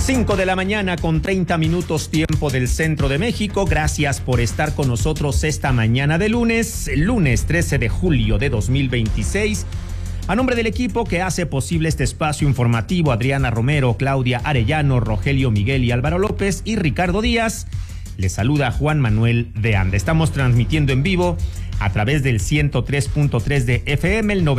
5 de la mañana con 30 minutos tiempo del centro de México. Gracias por estar con nosotros esta mañana de lunes 13 de julio de 2026. A nombre del equipo que hace posible este espacio informativo, Adriana Romero, Claudia Arellano, Rogelio Miguel y Álvaro López y Ricardo Díaz, les saluda Juan Manuel de Anda. Estamos transmitiendo en vivo a través del 103.3 de FM, el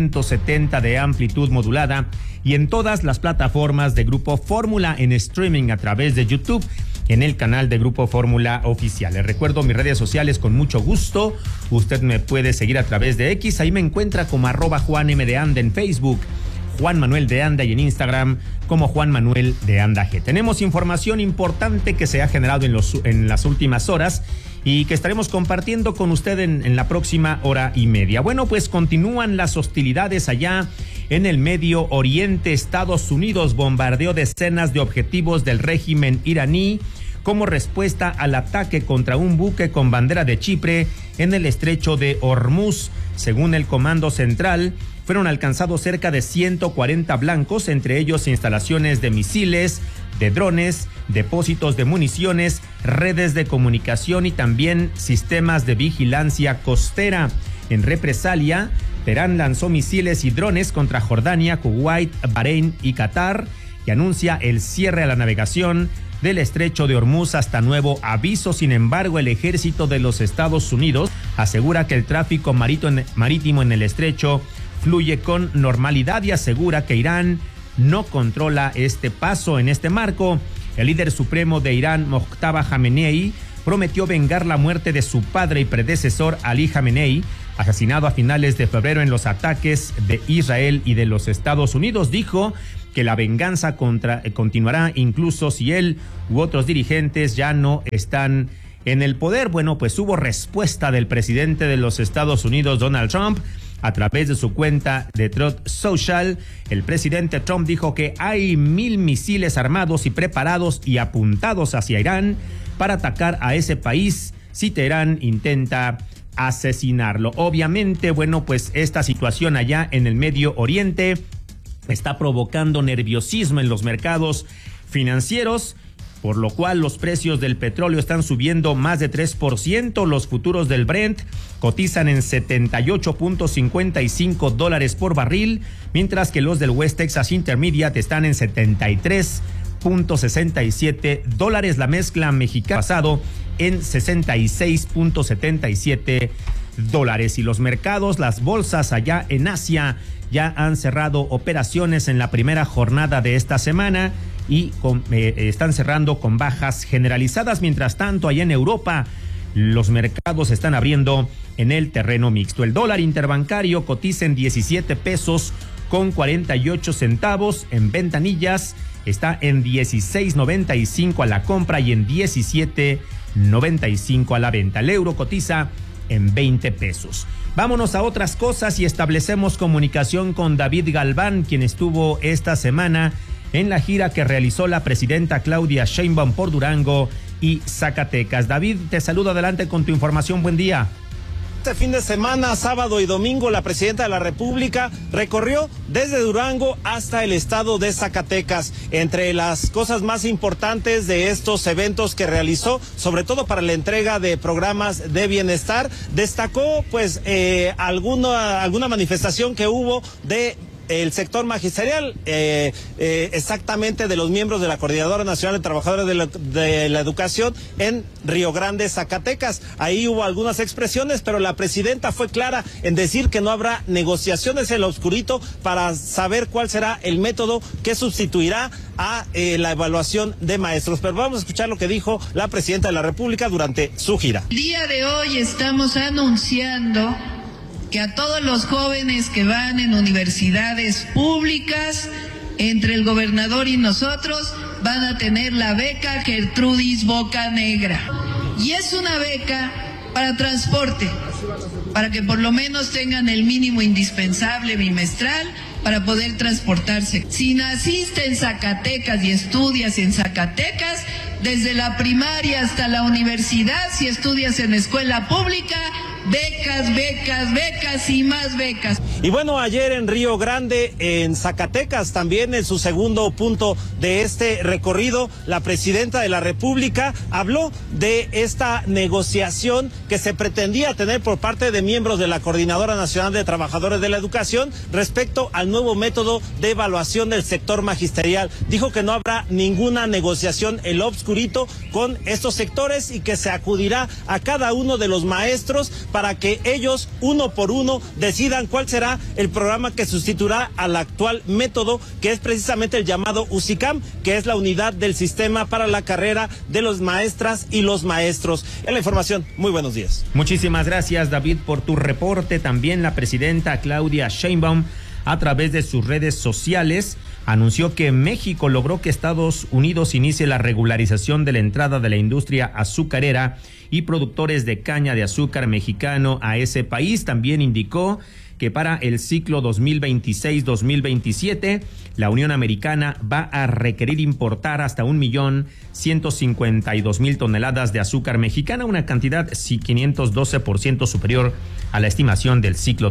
970 de amplitud modulada y en todas las plataformas de Grupo Fórmula en streaming a través de YouTube en el canal de Grupo Fórmula Oficial. Les recuerdo mis redes sociales con mucho gusto. Usted me puede seguir a través de X, ahí me encuentra como @JuanM de Anda en Facebook, Juan Manuel de Anda, y en Instagram como Juan Manuel de Anda G. Tenemos información importante que se ha generado en las últimas horas y que estaremos compartiendo con usted en la próxima hora y media. Bueno, pues continúan las hostilidades allá en el Medio Oriente. Estados Unidos bombardeó decenas de objetivos del régimen iraní como respuesta al ataque contra un buque con bandera de Chipre en el estrecho de Hormuz. Según el Comando Central, fueron alcanzados cerca de 140 blancos, entre ellos instalaciones de misiles, de drones, depósitos de municiones, redes de comunicación y también sistemas de vigilancia costera. En represalia, Teherán lanzó misiles y drones contra Jordania, Kuwait, Bahrein y Qatar y anuncia el cierre a la navegación del estrecho de Hormuz hasta nuevo aviso. Sin embargo, el ejército de los Estados Unidos asegura que el tráfico marítimo en el estrecho fluye con normalidad y asegura que Irán no controla este paso. En este marco, el líder supremo de Irán, Mojtaba Khamenei, prometió vengar la muerte de su padre y predecesor Ali Khamenei, asesinado a finales de febrero en los ataques de Israel y de los Estados Unidos. Dijo que la venganza continuará incluso si él u otros dirigentes ya no están en el poder. Bueno, pues hubo respuesta del presidente de los Estados Unidos, Donald Trump. A través de su cuenta de Truth Social, el presidente Trump dijo que hay 1,000 misiles armados y preparados y apuntados hacia Irán para atacar a ese país si Teherán intenta asesinarlo. Obviamente, bueno, pues esta situación allá en el Medio Oriente está provocando nerviosismo en los mercados financieros, por lo cual los precios del petróleo están subiendo más de 3%. Los futuros del Brent cotizan en $78.55 por barril, mientras que los del West Texas Intermediate están en $73.67. La mezcla mexicana pasado en $66.77. Y los mercados, las bolsas allá en Asia ya han cerrado operaciones en la primera jornada de esta semana y están cerrando con bajas generalizadas. Mientras tanto, allá en Europa, los mercados están abriendo en el terreno mixto. El dólar interbancario cotiza en 17 pesos con 48 centavos. En ventanillas está en 16.95 a la compra y en 17.95 a la venta. El euro cotiza en 20 pesos. Vámonos a otras cosas y establecemos comunicación con David Galván, quien estuvo esta semana en la gira que realizó la presidenta Claudia Sheinbaum por Durango y Zacatecas. David, te saludo, adelante con tu información. Buen día. Este fin de semana, sábado y domingo, la presidenta de la República recorrió desde Durango hasta el estado de Zacatecas. Entre las cosas más importantes de estos eventos que realizó, sobre todo para la entrega de programas de bienestar, destacó pues alguna manifestación que hubo de el sector magisterial, exactamente de los miembros de la Coordinadora Nacional de Trabajadores de la Educación en Río Grande, Zacatecas. Ahí hubo algunas expresiones, pero la presidenta fue clara en decir que no habrá negociaciones en lo oscurito para saber cuál será el método que sustituirá a la evaluación de maestros. Pero vamos a escuchar lo que dijo la presidenta de la República durante su gira. El día de hoy estamos anunciando que a todos los jóvenes que van en universidades públicas, entre el gobernador y nosotros, van a tener la beca Gertrudis Bocanegra. Y es una beca para transporte, para que por lo menos tengan el mínimo indispensable bimestral para poder transportarse. Si naciste en Zacatecas y estudias en Zacatecas, desde la primaria hasta la universidad, si estudias en escuela pública, becas, becas, becas y más becas. Y bueno, ayer en Río Grande, en Zacatecas, también en su segundo punto de este recorrido, la presidenta de la República habló de esta negociación que se pretendía tener por parte de miembros de la Coordinadora Nacional de Trabajadores de la Educación respecto al nuevo método de evaluación del sector magisterial. Dijo que no habrá ninguna negociación en lo obscurito con estos sectores y que se acudirá a cada uno de los maestros para que ellos, uno por uno, decidan cuál será el programa que sustituirá al actual método, que es precisamente el llamado USICAM, que es la unidad del sistema para la carrera de los maestras y los maestros. En la información, muy buenos días. Muchísimas gracias, David, por tu reporte. También la presidenta Claudia Sheinbaum, a través de sus redes sociales, anunció que México logró que Estados Unidos inicie la regularización de la entrada de la industria azucarera y productores de caña de azúcar mexicano a ese país. También indicó que para el ciclo 2026-2027, la Unión Americana va a requerir importar hasta 1.152.000 toneladas de azúcar mexicana, una cantidad 512% superior a la estimación del ciclo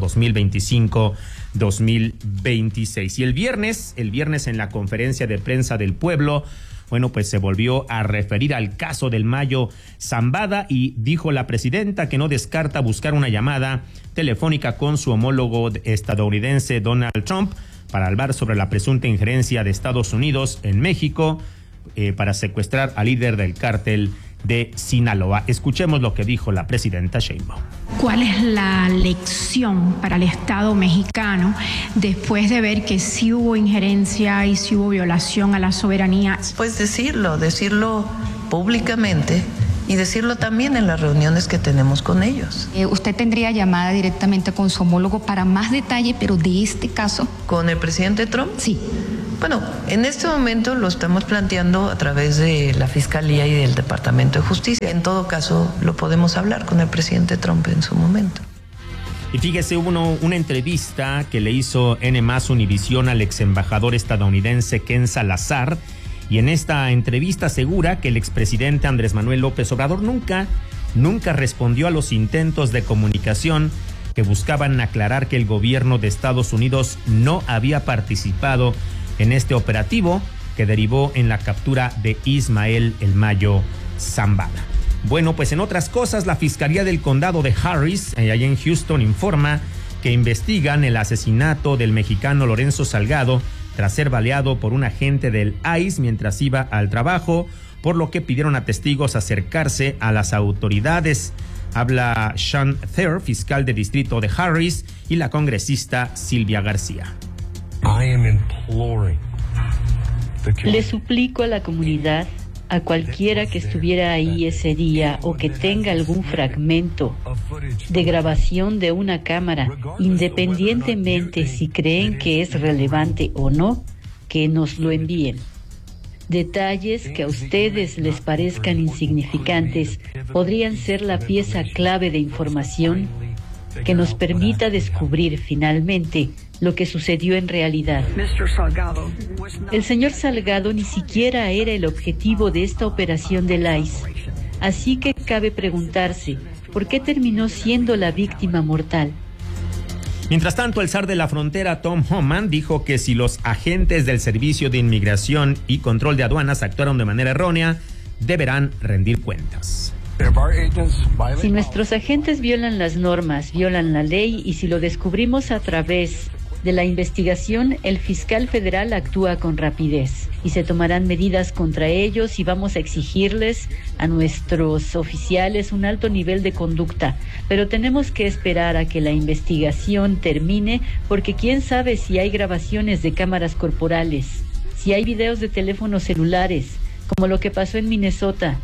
2025-2026. Y el viernes en la conferencia de prensa del pueblo, bueno, pues se volvió a referir al caso del Mayo Zambada y dijo la presidenta que no descarta buscar una llamada telefónica con su homólogo estadounidense Donald Trump para hablar sobre la presunta injerencia de Estados Unidos en México para secuestrar al líder del cártel de Sinaloa. Escuchemos lo que dijo la presidenta Sheinbaum. ¿Cuál es la lección para el Estado mexicano después de ver que sí hubo injerencia y sí hubo violación a la soberanía? Pues decirlo públicamente y decirlo también en las reuniones que tenemos con ellos. ¿Usted tendría llamada directamente con su homólogo para más detalle, pero de este caso? ¿Con el presidente Trump? Sí. Bueno, en este momento lo estamos planteando a través de la Fiscalía y del Departamento de Justicia. En todo caso, lo podemos hablar con el presidente Trump en su momento. Y fíjese, hubo una entrevista que le hizo N+ Univisión al ex embajador estadounidense Ken Salazar, y en esta entrevista asegura que el expresidente Andrés Manuel López Obrador nunca respondió a los intentos de comunicación que buscaban aclarar que el gobierno de Estados Unidos no había participado en este operativo que derivó en la captura de Ismael El Mayo Zambada. Bueno, pues en otras cosas, la Fiscalía del Condado de Harris, allá en Houston, informa que investigan el asesinato del mexicano Lorenzo Salgado tras ser baleado por un agente del ICE mientras iba al trabajo, por lo que pidieron a testigos acercarse a las autoridades. Habla Sean Thayer, fiscal de distrito de Harris, y la congresista Silvia García. Le suplico a la comunidad, a cualquiera que estuviera ahí ese día o que tenga algún fragmento de grabación de una cámara, independientemente si creen que es relevante o no, que nos lo envíen. Detalles que a ustedes les parezcan insignificantes podrían ser la pieza clave de información que nos permita descubrir finalmente lo que sucedió en realidad. El señor Salgado ni siquiera era el objetivo de esta operación del ICE, así que cabe preguntarse, ¿por qué terminó siendo la víctima mortal? Mientras tanto, el zar de la frontera, Tom Homan, dijo que si los agentes del Servicio de Inmigración y Control de Aduanas actuaron de manera errónea, deberán rendir cuentas. Si nuestros agentes violan las normas, violan la ley, y si lo descubrimos a través de la investigación, el fiscal federal actúa con rapidez y se tomarán medidas contra ellos, y vamos a exigirles a nuestros oficiales un alto nivel de conducta. Pero tenemos que esperar a que la investigación termine, porque quién sabe si hay grabaciones de cámaras corporales, si hay videos de teléfonos celulares, como lo que pasó en Minnesota.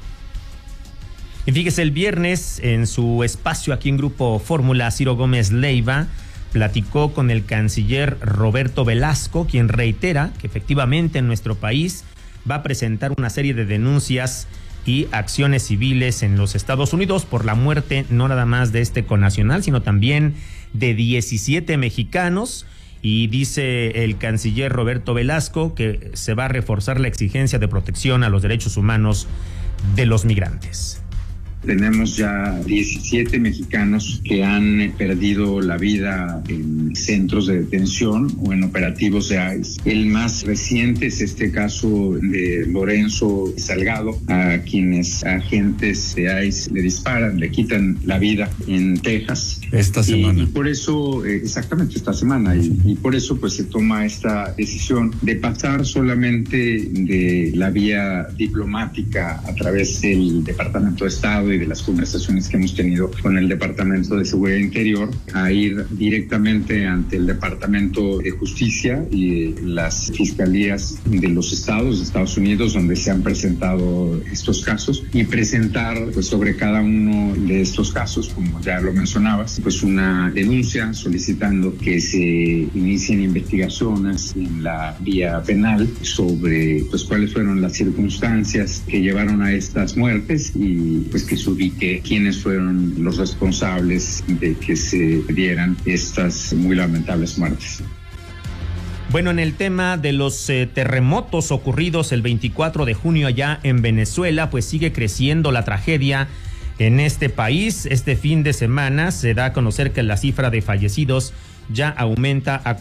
Y fíjese, el viernes, en su espacio aquí en Grupo Fórmula, Ciro Gómez Leiva platicó con el canciller Roberto Velasco, quien reitera que efectivamente en nuestro país va a presentar una serie de denuncias y acciones civiles en los Estados Unidos por la muerte no nada más de este connacional, sino también de 17 mexicanos. Y dice el canciller Roberto Velasco que se va a reforzar la exigencia de protección a los derechos humanos de los migrantes. Tenemos ya 17 mexicanos que han perdido la vida en centros de detención o en operativos de ICE. El más reciente es este caso de Lorenzo Salgado, a quienes agentes de ICE le disparan, le quitan la vida en Texas. Esta semana. Y por eso, exactamente esta semana, y por eso pues se toma esta decisión de pasar solamente de la vía diplomática a través del Departamento de Estado y de las conversaciones que hemos tenido con el Departamento de Seguridad Interior a ir directamente ante el Departamento de Justicia y las fiscalías de los estados de Estados Unidos donde se han presentado estos casos y presentar pues sobre cada uno de estos casos, como ya lo mencionabas, pues una denuncia solicitando que se inicien investigaciones en la vía penal sobre pues cuáles fueron las circunstancias que llevaron a estas muertes y pues que se ubique quiénes fueron los responsables de que se dieran estas muy lamentables muertes. Bueno, en el tema de los terremotos ocurridos el 24 de junio allá en Venezuela, pues sigue creciendo la tragedia en este país. Este fin de semana se da a conocer que la cifra de fallecidos ya aumenta a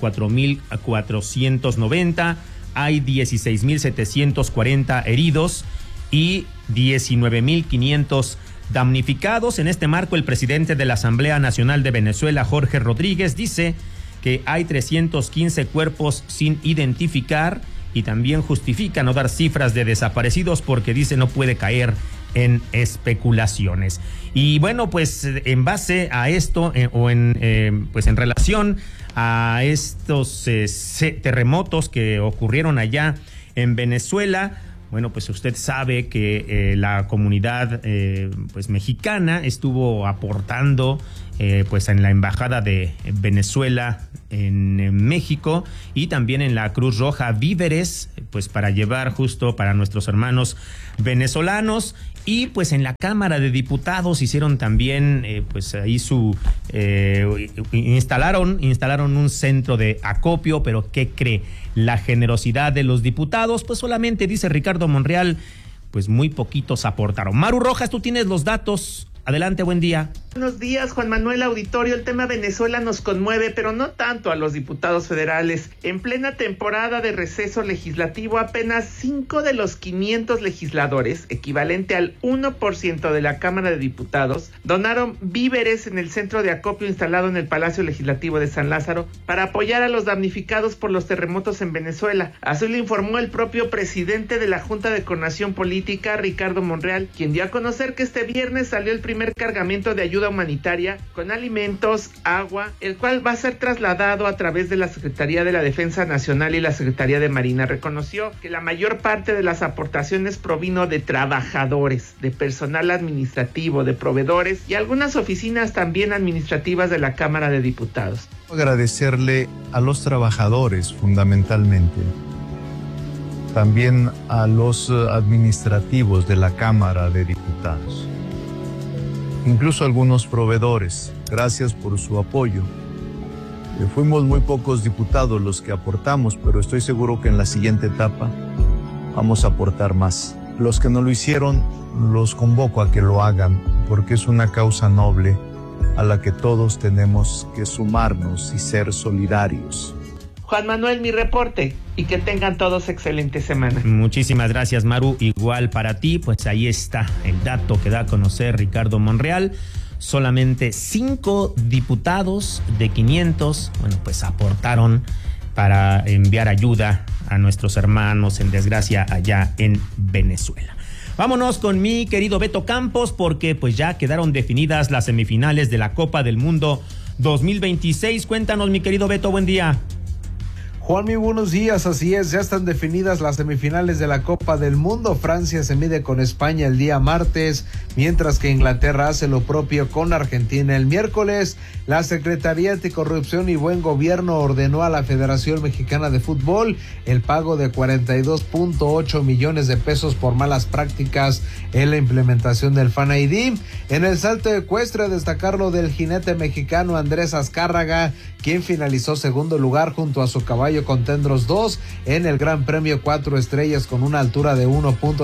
4,490. Hay 16,740 heridos y 19,500 damnificados. En este marco, el presidente de la Asamblea Nacional de Venezuela, Jorge Rodríguez, dice que hay 315 cuerpos sin identificar y también justifica no dar cifras de desaparecidos porque dice no puede caer en especulaciones. Y bueno, pues en base a esto pues en relación a estos terremotos que ocurrieron allá en Venezuela, bueno, pues usted sabe que la comunidad pues mexicana estuvo aportando pues en la embajada de Venezuela en México y también en la Cruz Roja víveres pues para llevar justo para nuestros hermanos venezolanos. Y pues en la Cámara de Diputados hicieron también pues ahí instalaron un centro de acopio, pero ¿qué cree? La generosidad de los diputados, pues solamente, dice Ricardo Monreal, pues muy poquitos aportaron. Maru Rojas, tú tienes los datos. Adelante, buen día. Buenos días, Juan Manuel Auditorio. El tema Venezuela nos conmueve, pero no tanto a los diputados federales. En plena temporada de receso legislativo, apenas 5 de los 500 legisladores, equivalente al 1% de la Cámara de Diputados, donaron víveres en el centro de acopio instalado en el Palacio Legislativo de San Lázaro para apoyar a los damnificados por los terremotos en Venezuela. Así lo informó el propio presidente de la Junta de Coordinación Política, Ricardo Monreal, quien dio a conocer que este viernes salió el primer cargamento de ayuda humanitaria con alimentos, agua, el cual va a ser trasladado a través de la Secretaría de la Defensa Nacional y la Secretaría de Marina. Reconoció que la mayor parte de las aportaciones provino de trabajadores, de personal administrativo, de proveedores y algunas oficinas también administrativas de la Cámara de Diputados. Agradecerle a los trabajadores fundamentalmente, también a los administrativos de la Cámara de Diputados, incluso algunos proveedores. Gracias por su apoyo. Fuimos muy pocos diputados los que aportamos, pero estoy seguro que en la siguiente etapa vamos a aportar más. Los que no lo hicieron, los convoco a que lo hagan, porque es una causa noble a la que todos tenemos que sumarnos y ser solidarios. Juan Manuel, mi reporte, y que tengan todos excelente semana. Muchísimas gracias, Maru. Igual para ti, pues ahí está el dato que da a conocer Ricardo Monreal. Solamente 5 diputados de 500, bueno, pues aportaron para enviar ayuda a nuestros hermanos en desgracia allá en Venezuela. Vámonos con mi querido Beto Campos, porque pues ya quedaron definidas las semifinales de la Copa del Mundo 2026. Cuéntanos, mi querido Beto, buen día. Juan, muy buenos días. Así es, ya están definidas las semifinales de la Copa del Mundo. Francia se mide con España el día martes, mientras que Inglaterra hace lo propio con Argentina el miércoles. La Secretaría Anticorrupción y Buen Gobierno ordenó a la Federación Mexicana de Fútbol el pago de 42.8 millones de pesos por malas prácticas en la implementación del Fan ID. En el salto ecuestre, destacar lo del jinete mexicano Andrés Azcárraga, quien finalizó segundo lugar junto a su caballo Ohio Contenders 2 en el Gran Premio 4 estrellas con una altura de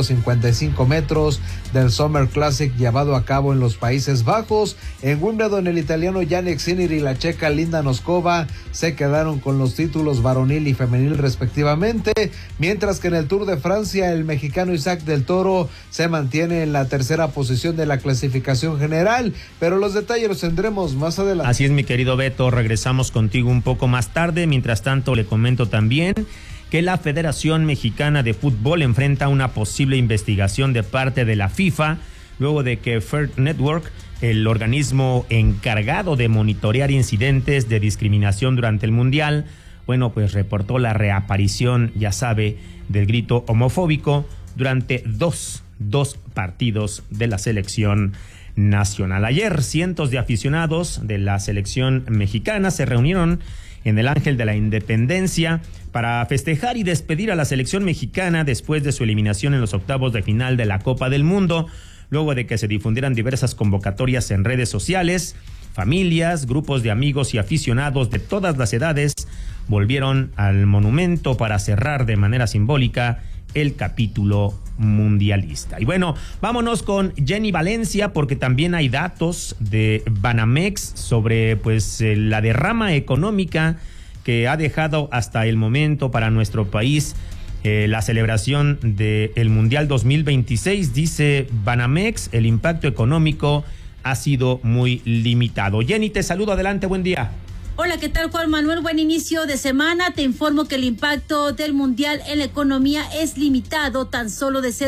1.55 metros del Summer Classic llevado a cabo en los Países Bajos. En Wimbledon, el italiano Jannik Sinner y la checa Linda Noskova se quedaron con los títulos varonil y femenil respectivamente, mientras que en el Tour de Francia el mexicano Isaac del Toro se mantiene en la tercera posición de la clasificación general, pero los detalles los tendremos más adelante. Así es, mi querido Beto, regresamos contigo un poco más tarde. Mientras tanto, le comento también que la Federación Mexicana de Fútbol enfrenta una posible investigación de parte de la FIFA luego de que Fair Network, el organismo encargado de monitorear incidentes de discriminación durante el Mundial, pues reportó la reaparición, ya sabe, del grito homofóbico durante dos partidos de la selección nacional. Ayer, cientos de aficionados de la selección mexicana se reunieron en el Ángel de la Independencia para festejar y despedir a la selección mexicana después de su eliminación en los octavos de final de la Copa del Mundo, luego de que se difundieran diversas convocatorias en redes sociales. Familias, grupos de amigos y aficionados de todas las edades volvieron al monumento para cerrar de manera simbólica el capítulo mundialista. Y bueno, vámonos con Jenny Valencia, porque también hay datos de Banamex sobre la derrama económica que ha dejado hasta el momento para nuestro país la celebración del Mundial 2026. Dice Banamex, el impacto económico ha sido muy limitado. Jenny, te saludo, adelante, buen día. Hola, ¿qué tal, Juan Manuel? Buen inicio de semana. Te informo que el impacto del Mundial en la economía es limitado, tan solo de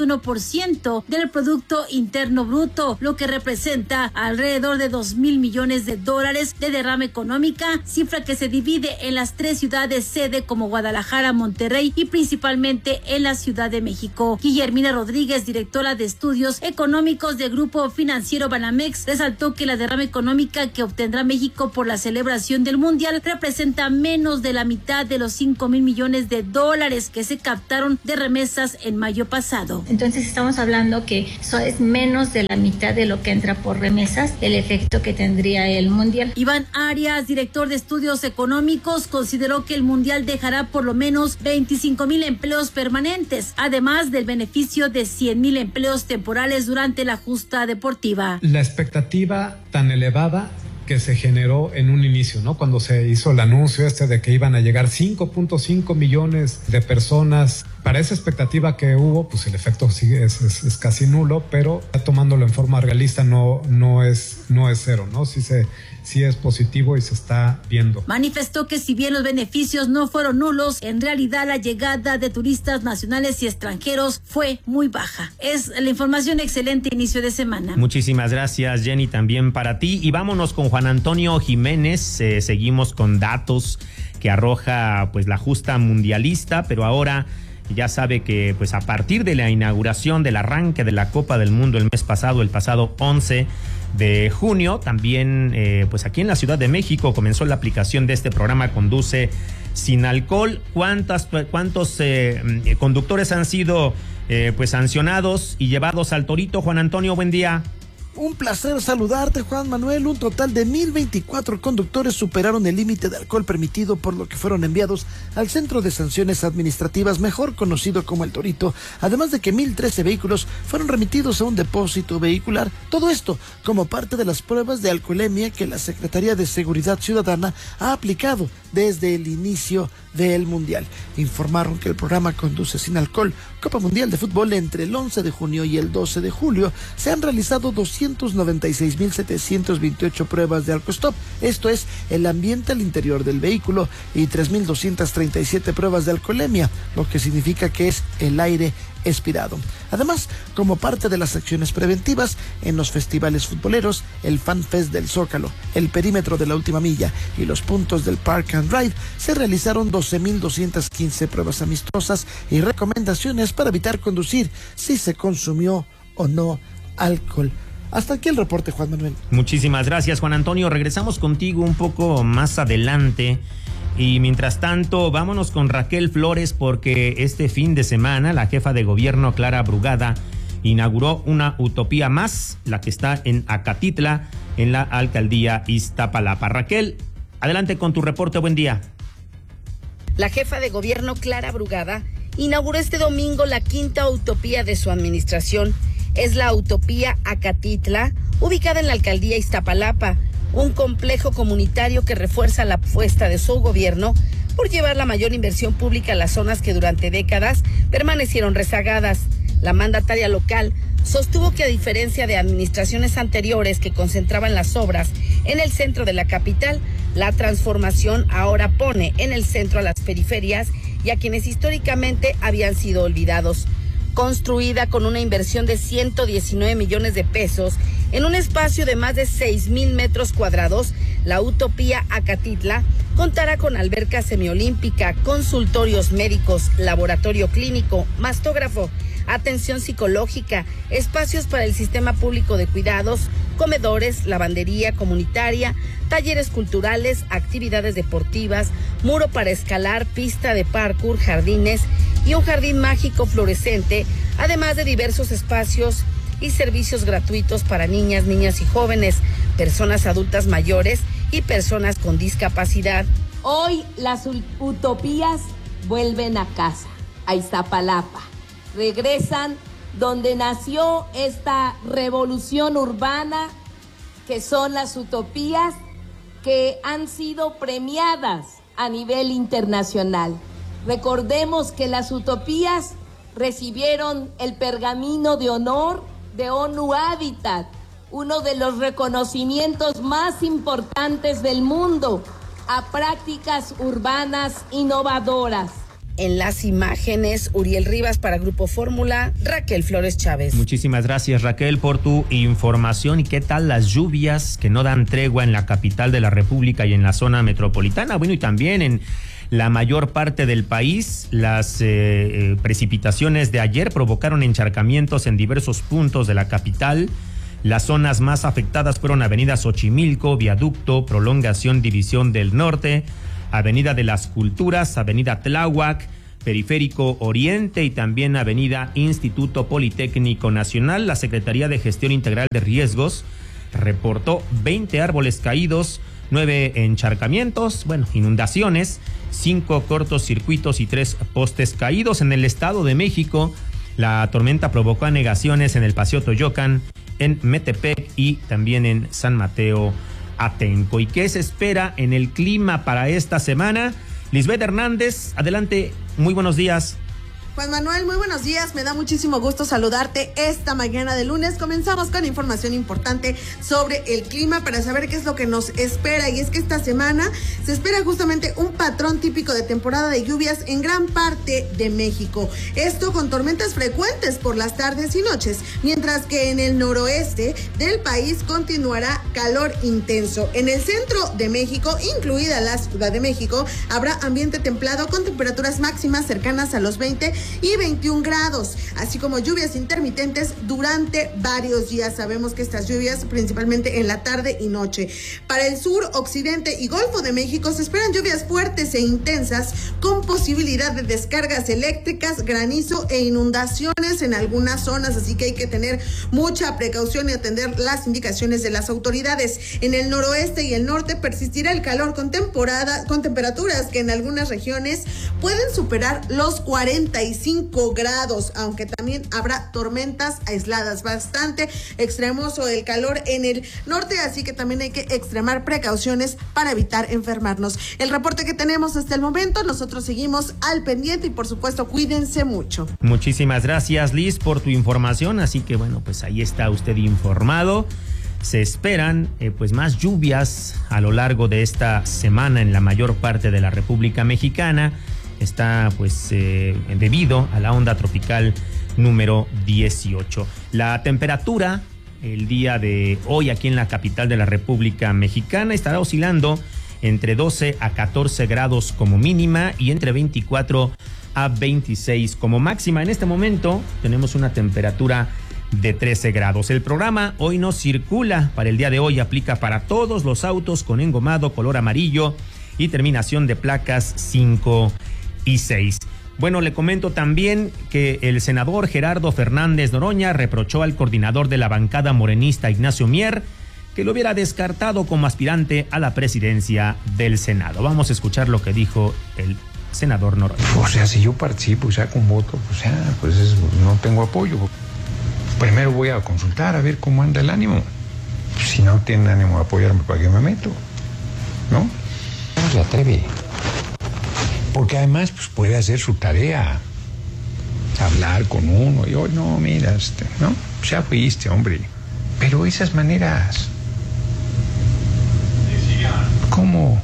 0.1% del Producto Interno Bruto, lo que representa alrededor de 2,000 millones de dólares de derrama económica, cifra que se divide en las 3 ciudades sede como Guadalajara, Monterrey y principalmente en la Ciudad de México. Guillermina Rodríguez, directora de Estudios Económicos del Grupo Financiero Banamex, resaltó que la derrama económica que obtendrá México por la celebración del Mundial representa menos de la mitad de los 5,000 millones de dólares que se captaron de remesas en mayo pasado. Entonces estamos hablando que eso es menos de la mitad de lo que entra por remesas, el efecto que tendría el Mundial. Iván Arias, director de Estudios Económicos, consideró que el Mundial dejará por lo menos 25,000 empleos permanentes, además del beneficio de 100,000 empleos temporales durante la justa deportiva. La expectativa tan elevada que se generó en un inicio, ¿no? Cuando se hizo el anuncio de que iban a llegar 5.5 millones de personas, para esa expectativa que hubo, pues el efecto sí es casi nulo, pero tomándolo en forma realista no es cero, ¿no? Sí es positivo y se está viendo. Manifestó que si bien los beneficios no fueron nulos, en realidad la llegada de turistas nacionales y extranjeros fue muy baja. Es la información. Excelente inicio de semana. Muchísimas gracias, Jenny, también para ti. Y vámonos con Juan Antonio Jiménez. Seguimos con datos que arroja la justa mundialista, pero ahora ya sabe que a partir de la inauguración del arranque de la Copa del Mundo el pasado 11 de junio, también aquí en la Ciudad de México comenzó la aplicación de este programa Conduce Sin Alcohol. ¿Cuántos conductores han sido sancionados y llevados al torito? Juan Antonio, buen día. Un placer saludarte, Juan Manuel. Un total de 1,024 conductores superaron el límite de alcohol permitido, por lo que fueron enviados al Centro de Sanciones Administrativas, mejor conocido como el Torito, además de que 1,013 vehículos fueron remitidos a un depósito vehicular. Todo esto como parte de las pruebas de alcoholemia que la Secretaría de Seguridad Ciudadana ha aplicado desde el inicio del Mundial. Informaron que el programa Conduce Sin Alcohol, Copa Mundial de Fútbol, entre el 11 de junio y el 12 de julio, se han realizado 296,728 pruebas de alcostop, esto es, el ambiente al interior del vehículo, y 3,237 pruebas de alcoholemia, lo que significa que es el aire expirado. Además, como parte de las acciones preventivas en los festivales futboleros, el Fan Fest del Zócalo, el perímetro de la Última Milla y los puntos del Park and Ride, se realizaron 12,215 pruebas amistosas y recomendaciones para evitar conducir si se consumió o no alcohol. Hasta aquí el reporte, Juan Manuel. Muchísimas gracias, Juan Antonio. Regresamos contigo un poco más adelante. Y mientras tanto, vámonos con Raquel Flores, porque este fin de semana la jefa de gobierno, Clara Brugada, inauguró una utopía más, la que está en Acatitla, en la alcaldía Iztapalapa. Raquel, adelante con tu reporte, buen día. La jefa de gobierno, Clara Brugada, inauguró este domingo la quinta utopía de su administración. Es la utopía Acatitla, ubicada en la alcaldía Iztapalapa, un complejo comunitario que refuerza la apuesta de su gobierno por llevar la mayor inversión pública a las zonas que durante décadas permanecieron rezagadas. La mandataria local sostuvo que, a diferencia de administraciones anteriores que concentraban las obras en el centro de la capital, la transformación ahora pone en el centro a las periferias y a quienes históricamente habían sido olvidados. Construida con una inversión de 119 millones de pesos en un espacio de más de 6,000 metros cuadrados, la utopía Acatitla contará con alberca semiolímpica, consultorios médicos, laboratorio clínico, mastógrafo, atención psicológica, espacios para el sistema público de cuidados, comedores, lavandería comunitaria, talleres culturales, actividades deportivas, muro para escalar, pista de parkour, jardines y un jardín mágico fluorescente, además de diversos espacios y servicios gratuitos para niñas, niños y jóvenes, personas adultas mayores y personas con discapacidad. Hoy las utopías vuelven a casa, a Iztapalapa. Regresan donde nació esta revolución urbana, que son las utopías que han sido premiadas a nivel internacional. Recordemos que las utopías recibieron el pergamino de honor de ONU Habitat, uno de los reconocimientos más importantes del mundo a prácticas urbanas innovadoras. En las imágenes, Uriel Rivas para Grupo Fórmula, Raquel Flores Chávez. Muchísimas gracias, Raquel, por tu información. ¿Y qué tal las lluvias que no dan tregua en la capital de la República y en la zona metropolitana? Bueno, y también en la mayor parte del país. Las precipitaciones de ayer provocaron encharcamientos en diversos puntos de la capital. Las zonas más afectadas fueron Avenida Xochimilco, Viaducto, Prolongación División del Norte, Avenida de las Culturas, Avenida Tláhuac, Periférico Oriente y también Avenida Instituto Politécnico Nacional. La Secretaría de Gestión Integral de Riesgos reportó 20 árboles caídos, 9 encharcamientos, inundaciones, 5 cortocircuitos y 3 postes caídos. En el Estado de México, la tormenta provocó anegaciones en el Paseo Toyocan, en Metepec y también en San Mateo Atenco. ¿Y qué se espera en el clima para esta semana? Lisbeth Hernández, adelante, muy buenos días. Juan Manuel, muy buenos días, me da muchísimo gusto saludarte esta mañana de lunes. Comenzamos con información importante sobre el clima para saber qué es lo que nos espera, y es que esta semana se espera justamente un patrón típico de temporada de lluvias en gran parte de México. Esto con tormentas frecuentes por las tardes y noches, mientras que en el noroeste del país continuará calor intenso. En el centro de México, incluida la Ciudad de México, habrá ambiente templado con temperaturas máximas cercanas a los 20 y 21 grados, así como lluvias intermitentes durante varios días. Sabemos que estas lluvias principalmente en la tarde y noche. Para el sur, occidente y Golfo de México se esperan lluvias fuertes e intensas con posibilidad de descargas eléctricas, granizo e inundaciones en algunas zonas, así que hay que tener mucha precaución y atender las indicaciones de las autoridades. En el noroeste y el norte persistirá el calor con temperaturas que en algunas regiones pueden superar los 45 grados, aunque también habrá tormentas aisladas. Bastante extremoso el calor en el norte, así que también hay que extremar precauciones para evitar enfermarnos. El reporte que tenemos hasta el momento, nosotros seguimos al pendiente y por supuesto cuídense mucho. Muchísimas gracias, Liz, por tu información, así que pues ahí está usted informado. Se esperan más lluvias a lo largo de esta semana en la mayor parte de la República Mexicana. Está debido a la onda tropical número 18. La temperatura el día de hoy aquí en la capital de la República Mexicana estará oscilando entre 12 a 14 grados como mínima y entre 24 a 26 como máxima. En este momento tenemos una temperatura de 13 grados. El programa Hoy No Circula para el día de hoy aplica para todos los autos con engomado color amarillo y terminación de placas 5 y 6. Le comento también que el senador Gerardo Fernández Noroña reprochó al coordinador de la bancada morenista, Ignacio Mier, que lo hubiera descartado como aspirante a la presidencia del Senado. Vamos a escuchar lo que dijo el senador Noroña. O sea, si yo participo y saco un voto, no tengo apoyo. Primero voy a consultar a ver cómo anda el ánimo. Si no tienen ánimo de apoyarme, ¿para qué me meto? ¿No? No se atreve. Porque además pues, puede hacer su tarea. Hablar con uno. Y hoy no, mira, ¿no? Ya fuiste, hombre. Pero esas maneras... ¿Cómo?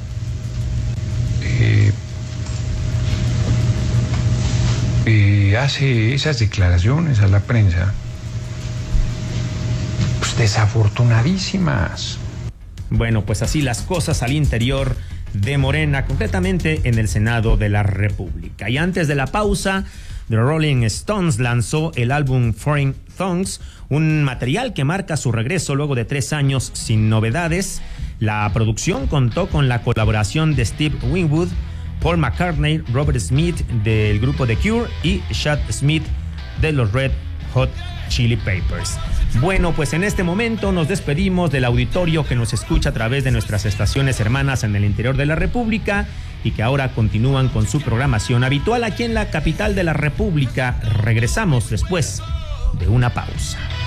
Hace esas declaraciones a la prensa, pues desafortunadísimas. Bueno, pues así las cosas al interior de Morena, concretamente en el Senado de la República. Y antes de la pausa, The Rolling Stones lanzó el álbum Foreign Songs, un material que marca su regreso luego de 3 años sin novedades. La producción contó con la colaboración de Steve Winwood, Paul McCartney, Robert Smith del grupo The Cure y Chad Smith de los Red Hot Chili Peppers. Bueno, pues en este momento nos despedimos del auditorio que nos escucha a través de nuestras estaciones hermanas en el interior de la República y que ahora continúan con su programación habitual aquí en la capital de la República. Regresamos después de una pausa.